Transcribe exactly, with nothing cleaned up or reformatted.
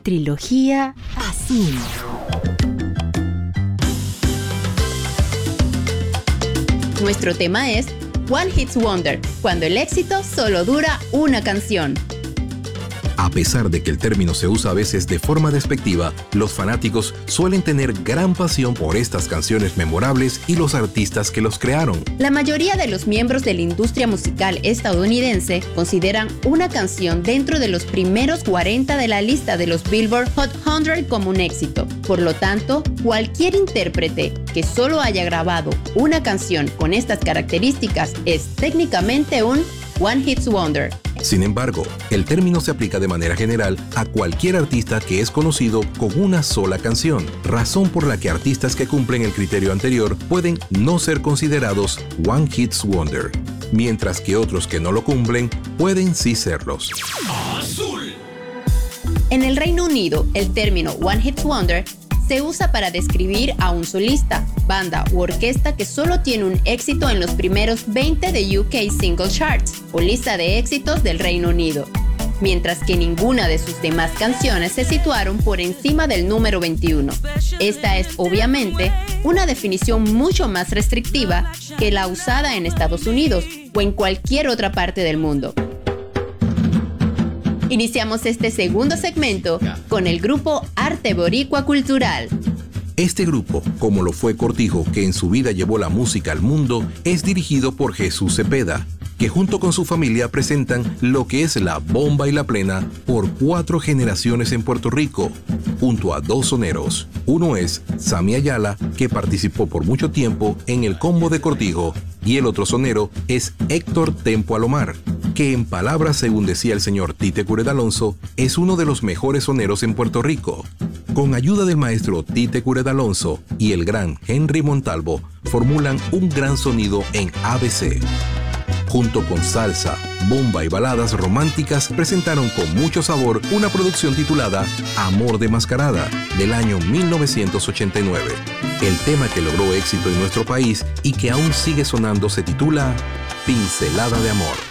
Trilogía Azul. Nuestro tema es One Hit Wonder, cuando el éxito solo dura una canción. A pesar de que el término se usa a veces de forma despectiva, los fanáticos suelen tener gran pasión por estas canciones memorables y los artistas que los crearon. La mayoría de los miembros de la industria musical estadounidense consideran una canción dentro de los primeros cuarenta de la lista de los Billboard Hot cien como un éxito. Por lo tanto, cualquier intérprete que solo haya grabado una canción con estas características es técnicamente un One Hit Wonder. Sin embargo, el término se aplica de manera general a cualquier artista que es conocido con una sola canción, razón por la que artistas que cumplen el criterio anterior pueden no ser considerados One Hit Wonder, mientras que otros que no lo cumplen pueden sí serlos. Azul. En el Reino Unido, el término One Hit Wonder se usa para describir a un solista, banda u orquesta que solo tiene un éxito en los primeros veinte de U K Single Charts o lista de éxitos del Reino Unido, mientras que ninguna de sus demás canciones se situaron por encima del número veintiuno. Esta es, obviamente, una definición mucho más restrictiva que la usada en Estados Unidos o en cualquier otra parte del mundo. Iniciamos este segundo segmento con el grupo Arte Boricua Cultural. Este grupo, como lo fue Cortijo, que en su vida llevó la música al mundo, es dirigido por Jesús Cepeda, que junto con su familia presentan lo que es la bomba y la plena por cuatro generaciones en Puerto Rico, junto a dos soneros. Uno es Sammy Ayala, que participó por mucho tiempo en el combo de Cortijo, y el otro sonero es Héctor Tempo Alomar, que en palabras, según decía el señor Tite Curet Alonso, es uno de los mejores soneros en Puerto Rico. Con ayuda del maestro Tite Curet Alonso y el gran Henry Montalvo, formulan un gran sonido en A B C. Junto con salsa, bomba y baladas románticas, presentaron con mucho sabor una producción titulada Amor de Mascarada, del año mil novecientos ochenta y nueve. El tema que logró éxito en nuestro país y que aún sigue sonando se titula Pincelada de Amor.